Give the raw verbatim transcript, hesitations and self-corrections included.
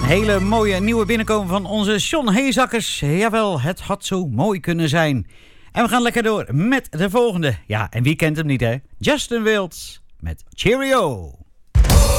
hele mooie nieuwe binnenkomen van onze John Heezakkers. Jawel, het had zo mooi kunnen zijn. En we gaan lekker door met de volgende. Ja, en wie kent hem niet, hè? Justin Wilds met Cheerio.